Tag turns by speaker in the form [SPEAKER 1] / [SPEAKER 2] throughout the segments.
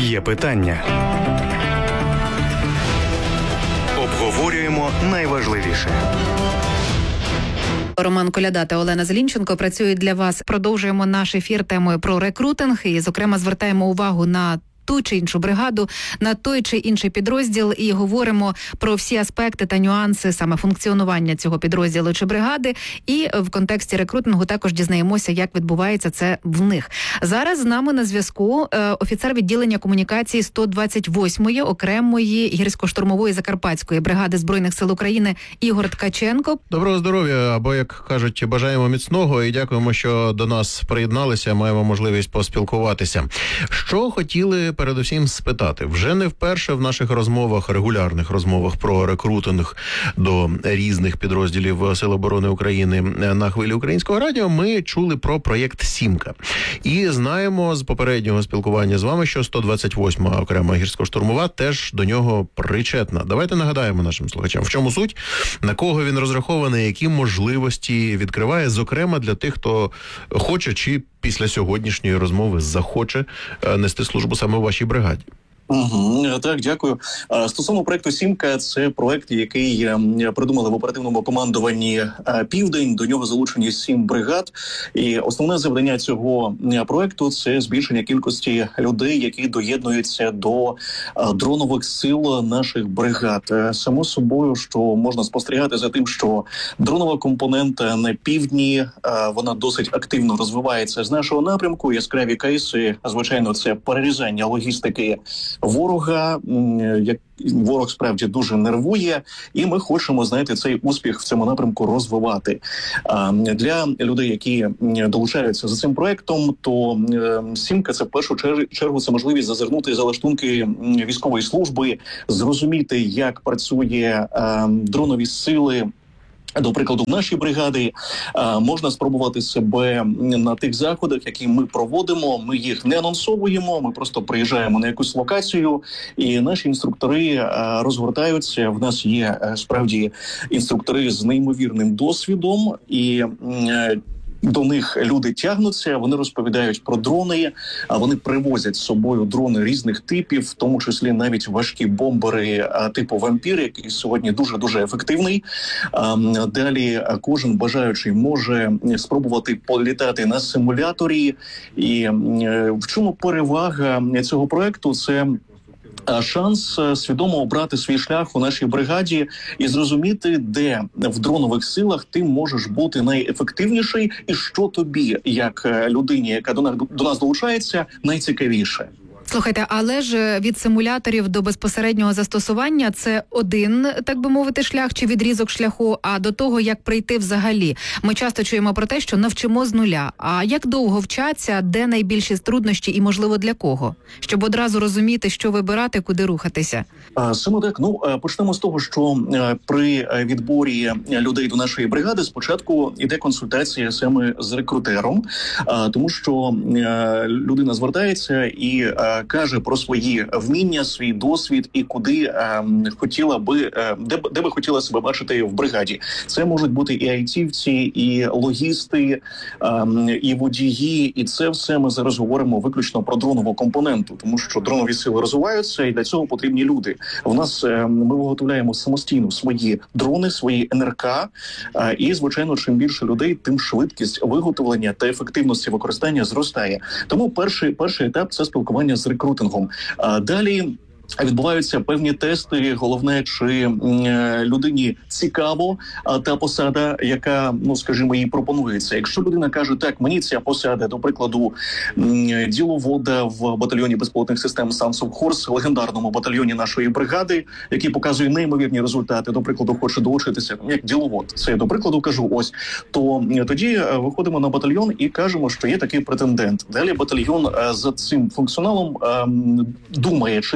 [SPEAKER 1] Є питання. Обговорюємо найважливіше.
[SPEAKER 2] Роман Коляда та Олена Зелінченко працюють для вас. Продовжуємо наш ефір темою про рекрутинг і, зокрема, звертаємо увагу на ту чи іншу бригаду, на той чи інший підрозділ і говоримо про всі аспекти та нюанси саме функціонування цього підрозділу чи бригади. І в контексті рекрутингу також дізнаємося, як відбувається це в них. Зараз з нами на зв'язку офіцер відділення комунікації 128-ї окремої гірсько-штурмової Закарпатської бригади Збройних сил України Ігор Ткаченко.
[SPEAKER 3] Доброго здоров'я, або, як кажуть, бажаємо міцного і дякуємо, що до нас приєдналися, маємо можливість поспілкуватися. Що хотіли передусім спитати? Вже не вперше в наших розмовах, регулярних розмовах про рекрутинг до різних підрозділів Сил оборони України на хвилі Українського радіо ми чули про проєкт «Сімка». І знаємо з попереднього спілкування з вами, що 128-ма окрема гірсько-штурмова теж до нього причетна. Давайте нагадаємо нашим слухачам, в чому суть, на кого він розрахований, які можливості відкриває, зокрема для тих, хто хоче чи після сьогоднішньої розмови захоче нести службу саме у вашій бригаді.
[SPEAKER 4] Так, дякую. Стосовно проекту «Сімка», це проект, який придумали в оперативному командуванні «Південь». До нього залучені 7 бригад. І основне завдання цього проекту – це збільшення кількості людей, які доєднуються до дронових сил наших бригад. Само собою, що можна спостерігати за тим, що дронова компонента на півдні, вона досить активно розвивається з нашого напрямку. Яскраві кейси, звичайно, це перерізання логістики ворога, як ворог справді дуже нервує, і ми хочемо, цей успіх в цьому напрямку розвивати. Для людей, які долучаються за цим проектом, то «Сімка» – це в першу чергу це можливість зазирнути за лаштунки військової служби, зрозуміти, як працює дронові сили. До прикладу, в нашій бригаді можна спробувати себе на тих заходах, які ми проводимо. Ми їх не анонсовуємо, ми просто приїжджаємо на якусь локацію, і наші інструктори розгортаються. В нас є справді інструктори з неймовірним досвідом, і до них люди тягнуться, вони розповідають про дрони, а вони привозять з собою дрони різних типів, в тому числі навіть важкі бомбери типу «Вампір», який сьогодні дуже-дуже ефективний. Далі кожен бажаючий може спробувати політати на симуляторі. І в чому перевага цього проекту? Це шанс свідомо обрати свій шлях у нашій бригаді і зрозуміти, де в дронових силах ти можеш бути найефективніший і що тобі, як людині, яка до нас долучається, найцікавіше.
[SPEAKER 2] Слухайте, але ж від симуляторів до безпосереднього застосування це один, так би мовити, шлях чи відрізок шляху, а до того, як прийти взагалі. Ми часто чуємо про те, що навчимо з нуля. А як довго вчаться, де найбільші труднощі і, можливо, для кого? Щоб одразу розуміти, що вибирати, куди рухатися.
[SPEAKER 4] Саме так. Почнемо з того, що при відборі людей до нашої бригади спочатку йде консультація саме з рекрутером, тому що людина звертається і каже про свої вміння, свій досвід і куди хотіла би, де би хотіла себе бачити в бригаді. Це можуть бути і айтівці, і логісти, і водії, і це все ми зараз говоримо виключно про дронову компоненту, тому що дронові сили розвиваються, і для цього потрібні люди. В нас ми виготовляємо самостійно свої дрони, свої НРК, і, звичайно, чим більше людей, тим швидкість виготовлення та ефективності використання зростає. Тому перший етап – це спілкування з рекрутингом. Далі відбуваються певні тести. Головне, чи людині цікаво та посада, яка, скажімо, їй пропонується. Якщо людина каже, так, мені ця посада, до прикладу, діловода в батальйоні безпілотних систем Sons of Horse, легендарному батальйоні нашої бригади, який показує неймовірні результати, до прикладу, хоче долучитися як діловод. Це я, до прикладу, кажу, то тоді виходимо на батальйон і кажемо, що є такий претендент. Далі батальйон за цим функціоналом думає, чи ця людина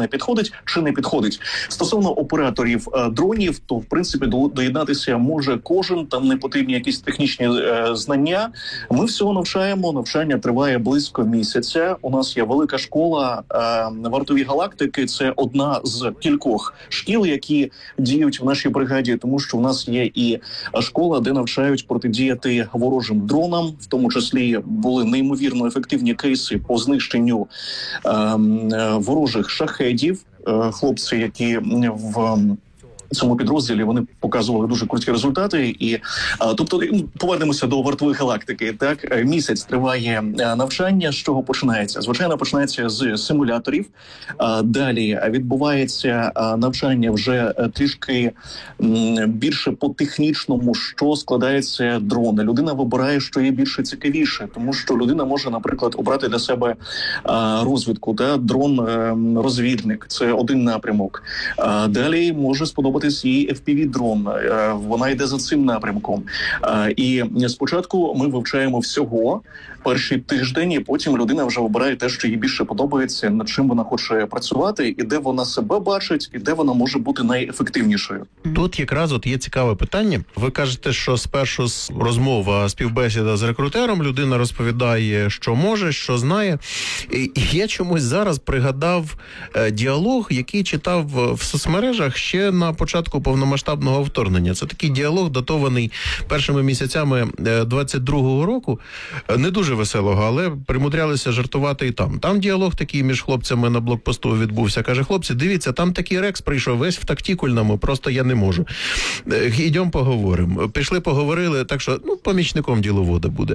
[SPEAKER 4] людина підходить чи не підходить. Стосовно операторів дронів, то в принципі доєднатися може кожен, там не потрібні якісь технічні знання. Ми всього навчаємо, навчання триває близько місяця. У нас є велика школа «Вартові галактики», це одна з кількох шкіл, які діють в нашій бригаді, тому що в нас є і школа, де навчають протидіяти ворожим дронам, в тому числі були неймовірно ефективні кейси по знищенню ворожих шахедів. Хлопці, які в цьому підрозділі, вони показували дуже круті результати. І тобто, повернемося до «Вартової галактики». Так, місяць триває навчання. З чого починається? Звичайно, починається з симуляторів. Далі відбувається навчання вже трішки більше по технічному, що складається дрон. Людина вибирає, що є більше цікавіше, тому що людина може, наприклад, обрати для себе розвідку, та дрон-розвідник. Це один напрямок. Далі може сподобатися і FPV-дрон. Вона йде за цим напрямком. І спочатку ми вивчаємо всього перший тиждень, і потім людина вже обирає те, що їй більше подобається, над чим вона хоче працювати, і де вона себе бачить, і де вона може бути найефективнішою.
[SPEAKER 3] Тут якраз є цікаве питання. Ви кажете, що спершу розмова, співбесіда з рекрутером, людина розповідає, що може, що знає. І я чомусь зараз пригадав діалог, який читав в соцмережах ще на початку повномасштабного вторгнення. Це такий діалог, датований першими місяцями 22-го року. Не дуже веселого, але примудрялися жартувати і там. Там діалог такий між хлопцями на блокпосту відбувся. Каже, хлопці, дивіться, там такий Рекс прийшов весь в тактикульному, просто я не можу. Йдемо поговоримо. Пішли, поговорили, так що, помічником діловода буде.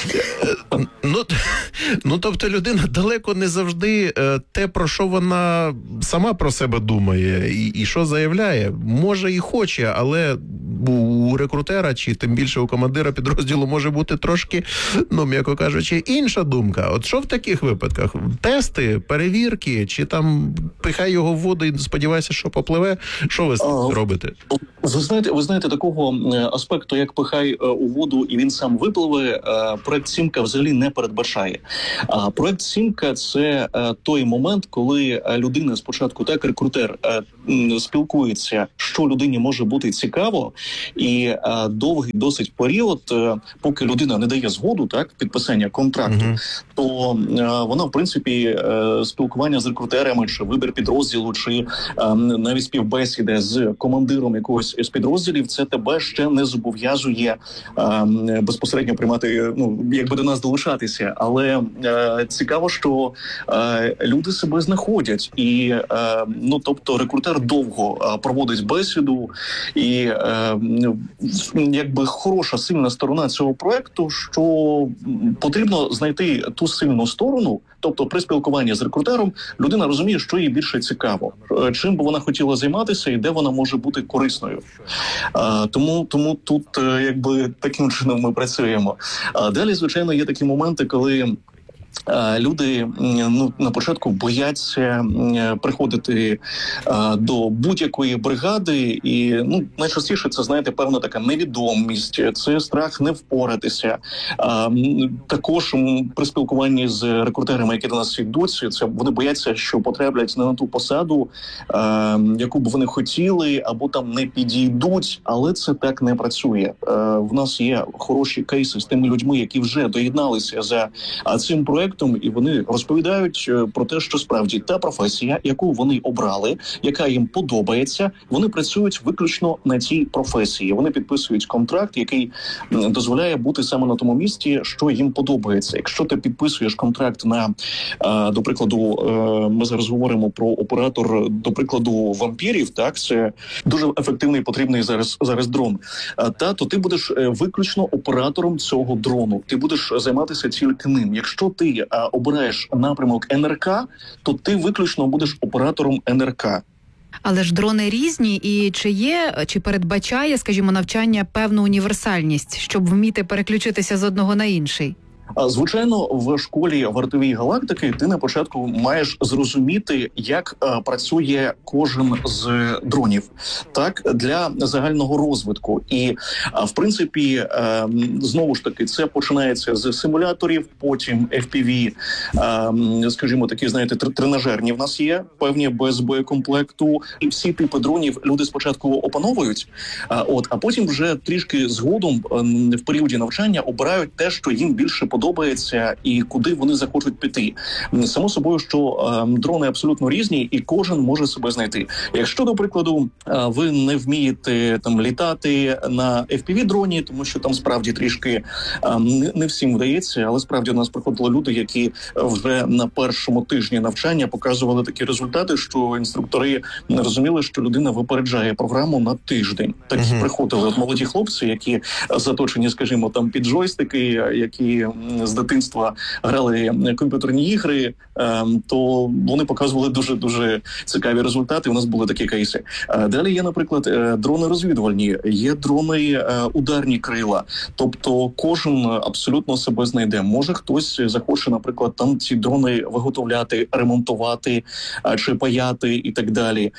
[SPEAKER 3] Тобто людина далеко не завжди те, про що вона сама про себе думає і що заявляє. Може і хоче, але у рекрутера, чи тим більше у командира підрозділу може бути трошки, м'яко кажучи, інша думка. От що в таких випадках? Тести, перевірки, чи там пихай його в воду і сподівайся, що попливе? Що ви робите?
[SPEAKER 4] Ви знаєте, такого аспекту, як пихай у воду і він сам випливе, проект «Сімка» взагалі не передбачає. Проект «Сімка» – це той момент, коли людина спочатку, так, рекрутер, спілкується, що людині може бути цікаво, і довгий досить період, поки людина не дає згоду, так, підписання контракту, то вона, в принципі, спілкування з рекрутерами, чи вибір підрозділу, чи навіть співбесіда з командиром якогось з підрозділів, це тебе ще не зобов'язує безпосередньо приймати, якби до нас долучатися. Але цікаво, що люди себе знаходять. І, тобто, рекрутер довго проводить бесіду. І, якби, хороша, сильна сторона цього проекту, що потрібно знайти ту сильну сторону. Тобто при спілкуванні з рекрутером людина розуміє, що їй більше цікаво, чим би вона хотіла займатися і де вона може бути корисною. Тому тут якби таким чином ми працюємо. Далі, звичайно, є такі моменти, коли люди на початку бояться приходити до будь-якої бригади, і найчастіше це, знаєте, певна така невідомість, це страх не впоратися. Також при спілкуванні з рекрутерами, які до нас йдуть, це вони бояться, що потраплять не на ту посаду, яку б вони хотіли, або там не підійдуть, але це так не працює. В нас є хороші кейси з тими людьми, які вже доєдналися за цим проектом, і вони розповідають про те, що справді та професія, яку вони обрали, яка їм подобається, вони працюють виключно на цій професії. Вони підписують контракт, який дозволяє бути саме на тому місці, що їм подобається. Якщо ти підписуєш контракт на, до прикладу, ми зараз говоримо про оператор, до прикладу, вампірів, так, це дуже ефективний, потрібний зараз дрон, то ти будеш виключно оператором цього дрону. Ти будеш займатися тільки ним. Якщо ти обираєш напрямок НРК, то ти виключно будеш оператором НРК.
[SPEAKER 2] Але ж дрони різні, і чи передбачає, скажімо, навчання певну універсальність, щоб вміти переключитися з одного на інший?
[SPEAKER 4] Звичайно, в школі вартовій галактики ти на початку маєш зрозуміти, як працює кожен з дронів, так, для загального розвитку. І, в принципі, знову ж таки, це починається з симуляторів, потім FPV, скажімо, такі, знаєте, тренажерні в нас є, певні без боєкомплекту. І всі типи дронів люди спочатку опановують, а потім вже трішки згодом в періоді навчання обирають те, що їм більше подобається і куди вони захочуть піти. Само собою, що дрони абсолютно різні, і кожен може себе знайти. Якщо, до прикладу, ви не вмієте там літати на FPV-дроні, тому що там справді трішки не всім вдається, але справді у нас приходили люди, які вже на першому тижні навчання показували такі результати, що інструктори не розуміли, що людина випереджає програму на тиждень. Такі приходили молоді хлопці, які заточені, скажімо, там під джойстики, які з дитинства грали комп'ютерні ігри, то вони показували дуже цікаві результати. У нас були такі кейси. Далі є, наприклад, дрони розвідувальні, є дрони ударні крила. Тобто кожен абсолютно себе знайде. Може хтось захоче, наприклад, там ці дрони виготовляти, ремонтувати чи паяти і так далі.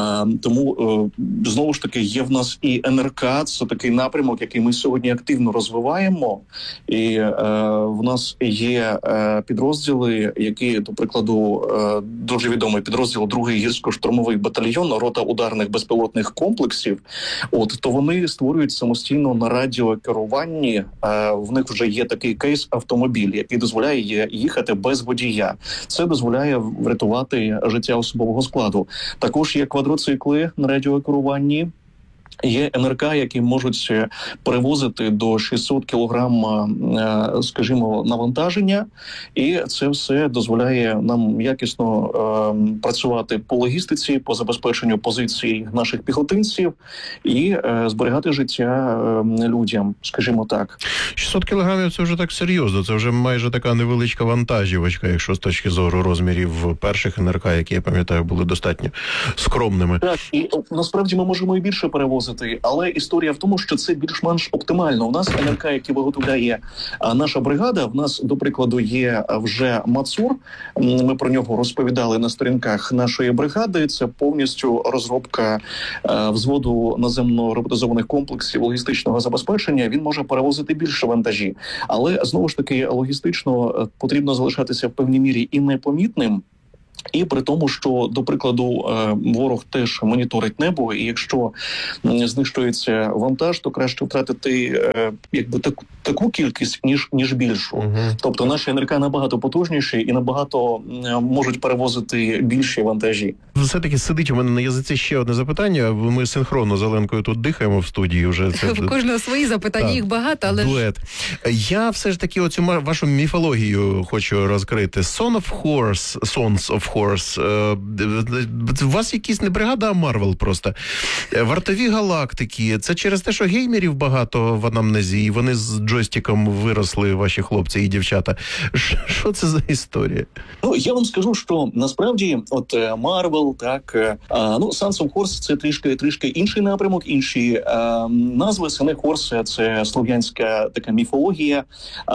[SPEAKER 4] Тому, знову ж таки, є в нас і НРК, це такий напрямок, який ми сьогодні активно розвиваємо. І в нас є підрозділи, які, до прикладу, дуже відомий підрозділ 2-й гірсько-штурмовий батальйон, рота ударних безпілотних комплексів. То вони створюють самостійно на радіокеруванні. В них вже є такий кейс автомобіль, який дозволяє їхати без водія. Це дозволяє врятувати життя особового складу. Також є квадроцикли на радіокеруванні. Є НРК, які можуть перевозити до 600 кілограм, скажімо, навантаження, і це все дозволяє нам якісно працювати по логістиці, по забезпеченню позицій наших піхотинців і зберігати життя людям, скажімо так.
[SPEAKER 3] 600 кілограмів – це вже так серйозно, це вже майже така невеличка вантажівочка, якщо з точки зору розмірів перших НРК, які, я пам'ятаю, були достатньо скромними.
[SPEAKER 4] Так, і насправді ми можемо і більше перевозити, але історія в тому, що це більш-менш оптимально. У нас НРК, який виготовляє наша бригада, в нас, до прикладу, є вже Мацур, ми про нього розповідали на сторінках нашої бригади, це повністю розробка взводу наземно-роботизованих комплексів логістичного забезпечення, він може перевозити більше вантажі, але, знову ж таки, логістично потрібно залишатися в певній мірі і непомітним. І при тому, що, до прикладу, ворог теж моніторить небо, і якщо знищується вантаж, то краще втратити таку кількість, ніж більшу. Тобто наші НРК набагато потужніші і набагато можуть перевозити більші вантажі.
[SPEAKER 3] Все-таки сидить у мене на язиці ще одне запитання. Ми синхронно з Оленкою тут дихаємо в студії. Вже це...
[SPEAKER 2] В кожного свої запитання, їх багато, але...
[SPEAKER 3] Дует. Я все ж таки оцю вашу міфологію хочу розкрити. Sons of Horse. У вас якісь не бригада, а Марвел просто. Вартові галактики. Це через те, що геймерів багато в анамнезі, і вони з джойстиком виросли, ваші хлопці і дівчата. Що це за історія?
[SPEAKER 4] Ну, я вам скажу, що насправді от Марвел, так, Sons of Horse – це трішки інший напрямок, інші назви. Сини Хорса – це слов'янська така міфологія.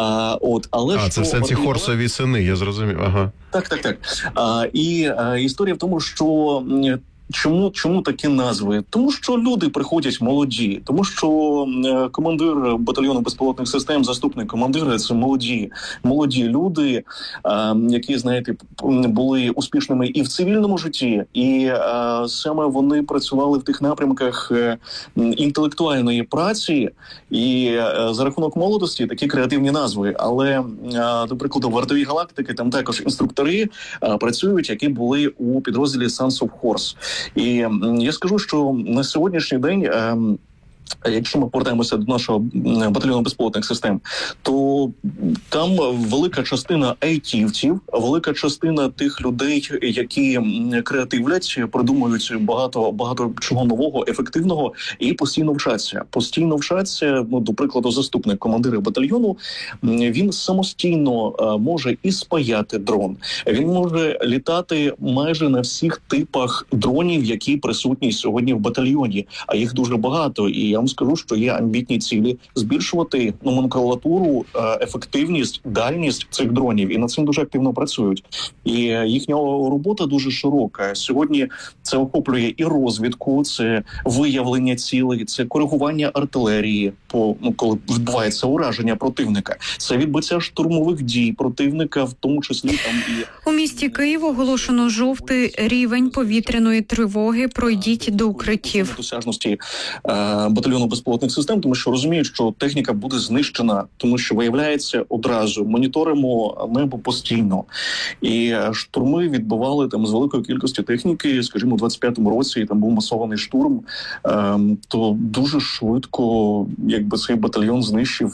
[SPEAKER 4] Але
[SPEAKER 3] це в сенсі Хорсові сини, я зрозумів. Ага.
[SPEAKER 4] Так. І історія в тому, що чому такі назви? Тому що люди приходять молоді, тому що командир батальйону безпілотних систем, заступник командира – це молоді люди, які, знаєте, були успішними і в цивільному житті, і саме вони працювали в тих напрямках інтелектуальної праці, і за рахунок молодості такі креативні назви. Але, до прикладу, вартові галактики, там також інструктори працюють, які були у підрозділі Sons of Horse. І я скажу, що на сьогоднішній день, якщо ми повертаємося до нашого батальйону безпілотних систем, то там велика частина айтівців, велика частина тих людей, які креативлять, придумують багато чого нового, ефективного і постійно вчаться. До прикладу, заступник командира батальйону, він самостійно може і спаяти дрон. Він може літати майже на всіх типах дронів, які присутні сьогодні в батальйоні, а їх дуже багато. І вам скажу, що є амбітні цілі збільшувати номенклатуру, ефективність, дальність цих дронів, і над цим дуже активно працюють. І їхня робота дуже широка. Сьогодні це охоплює і розвідку, це виявлення цілей, це коригування артилерії, коли відбувається ураження противника, це відбиття штурмових дій противника, в тому числі там і
[SPEAKER 1] у місті Київ оголошено жовтий рівень повітряної тривоги. Пройдіть до укриттів.
[SPEAKER 4] Досяжності батальйону безпілотних систем, тому що розуміють, що техніка буде знищена, тому що виявляється одразу. Моніторимо небо постійно. І штурми відбували там з великою кількістю техніки, скажімо, у 25-му році там був масований штурм, то дуже швидко якби цей батальйон знищив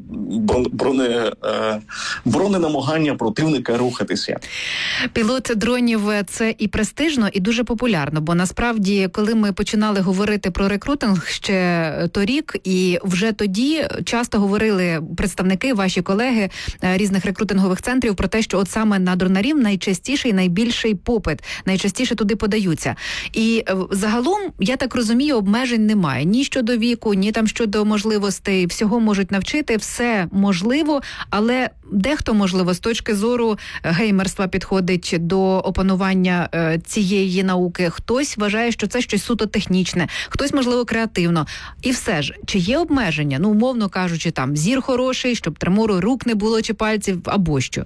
[SPEAKER 4] броненамагання противника рухатися.
[SPEAKER 2] Пілот дронів – це і престижно, і дуже популярно, бо насправді, коли ми починали говорити про рекрутинг ще торік, і вже тоді часто говорили представники, ваші колеги різних рекрутингових центрів про те, що от саме на дронарів найчастіший, найбільший попит, найчастіше туди подаються. І загалом, я так розумію, обмежень немає. Ні щодо віку, ні там щодо можливостей, всього можуть навчити, все можливо, але дехто, можливо, з точки зору геймерства підходить до опанування цієї науки. Хтось вважає, що це щось суто технічне, хтось, можливо, креативно. І все ж, чи є обмеження? Ну, умовно кажучи, там, зір хороший, щоб тремору рук не було чи пальців, або що?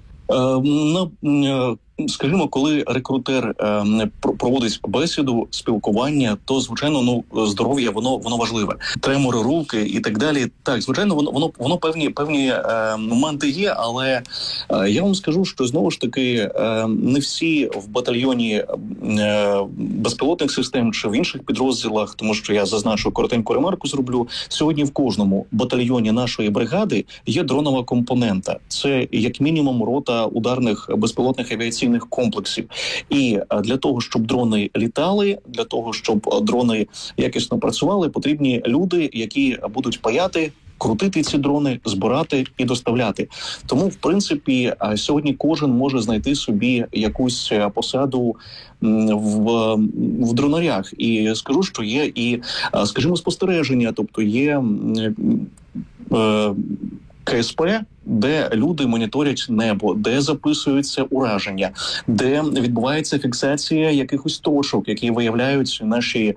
[SPEAKER 4] Скажімо, коли рекрутер проводить бесіду, спілкування, то, звичайно, здоров'я, воно важливе. Тремори руки і так далі. Так, звичайно, воно певні моменти є, але я вам скажу, що, знову ж таки, не всі в батальйоні безпілотних систем чи в інших підрозділах, тому що я зазначу, коротеньку ремарку зроблю, сьогодні в кожному батальйоні нашої бригади є дронова компонента. Це, як мінімум, рота ударних безпілотних авіаційних комплексів. І для того, щоб дрони літали, для того, щоб дрони якісно працювали, потрібні люди, які будуть паяти, крутити ці дрони, збирати і доставляти. Тому, в принципі, сьогодні кожен може знайти собі якусь посаду в дронарях. І скажу, що є і, скажімо, спостереження, тобто є КСП, де люди моніторять небо, де записуються ураження, де відбувається фіксація якихось точок, які виявляють наші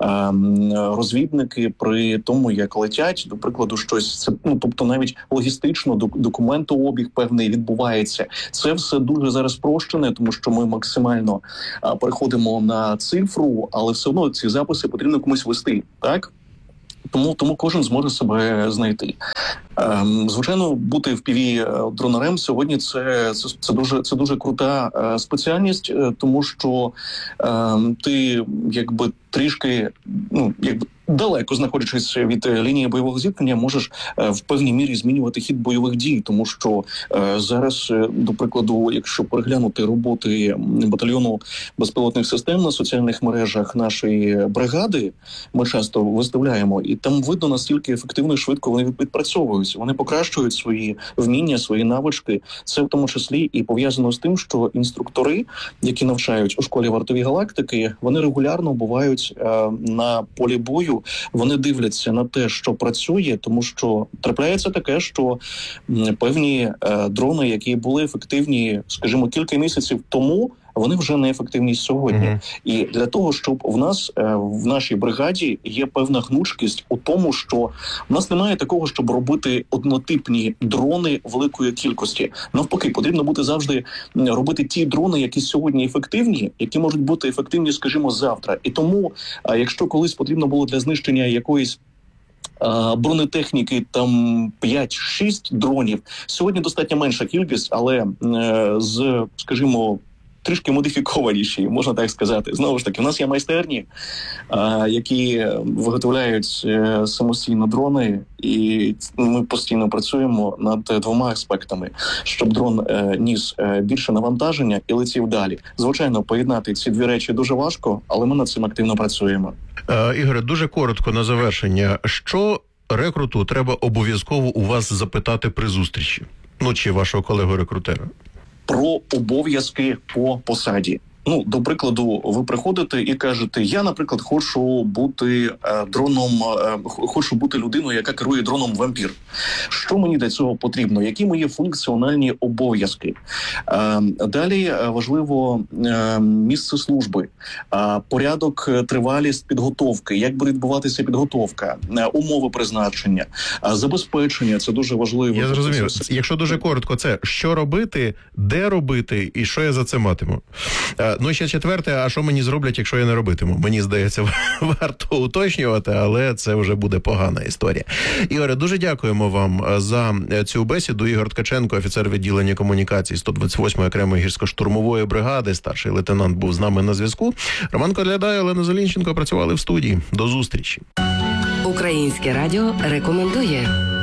[SPEAKER 4] розвідники при тому, як летять, до прикладу, щось. Це, тобто навіть логістично документообіг певний відбувається. Це все дуже зараз спрощене, тому що ми максимально переходимо на цифру, але все одно ці записи потрібно комусь вести, так? Тому кожен зможе себе знайти. Звичайно, бути FPV-дронарем сьогодні це дуже крута спеціальність, тому що ти якби трішки, далеко знаходячись від лінії бойового зіткнення, можеш в певній мірі змінювати хід бойових дій, тому що зараз, до прикладу, якщо переглянути роботи батальйону безпілотних систем на соціальних мережах нашої бригади, ми часто виставляємо, і там видно, наскільки ефективно і швидко вони відпрацьовуються. Вони покращують свої вміння, свої навички. Це в тому числі і пов'язано з тим, що інструктори, які навчають у школі вартові галактики, вони регулярно бувають на полі бою, вони дивляться на те, що працює, тому що трапляється таке, що певні дрони, які були ефективні, скажімо, кілька місяців тому, вони вже не ефективні сьогодні. І для того, щоб в нас, в нашій бригаді, є певна гнучкість у тому, що в нас немає такого, щоб робити однотипні дрони великої кількості. Навпаки, потрібно буде завжди робити ті дрони, які сьогодні ефективні, які можуть бути ефективні, скажімо, завтра. І тому, якщо колись потрібно було для знищення якоїсь бронетехніки там 5-6 дронів, сьогодні достатньо менша кількість, але з, скажімо, трішки модифікованіші, можна так сказати. Знову ж таки, в нас є майстерні, які виготовляють самостійно дрони, і ми постійно працюємо над двома аспектами, щоб дрон ніс більше навантаження і летів далі. Звичайно, поєднати ці дві речі дуже важко, але ми над цим активно працюємо.
[SPEAKER 3] Ігоре, дуже коротко на завершення. Що рекруту треба обов'язково у вас запитати при зустрічі? Чи вашого колегу-рекрутера?
[SPEAKER 4] Про обов'язки по посаді. Ну, до прикладу, ви приходите і кажете, я, наприклад, хочу бути дроном, хочу бути людиною, яка керує дроном вампір. Що мені для цього потрібно? Які мої функціональні обов'язки? Далі важливо місце служби, порядок, тривалість підготовки, як буде відбуватися підготовка, умови призначення, забезпечення. Це дуже важливо.
[SPEAKER 3] Я зрозумів. Якщо дуже коротко, це що робити, де робити і що я за це матиму. Ну, ще четверте, а що мені зроблять, якщо я не робитиму? Мені здається, варто уточнювати, але це вже буде погана історія. Ігоре, дуже дякуємо вам за цю бесіду. Ігор Ткаченко, офіцер відділення комунікацій 128-ї окремої гірсько-штурмової бригади, старший лейтенант, був з нами на зв'язку. Роман Коляда і Олена Зелінченко працювали в студії. До зустрічі.
[SPEAKER 5] Українське радіо рекомендує.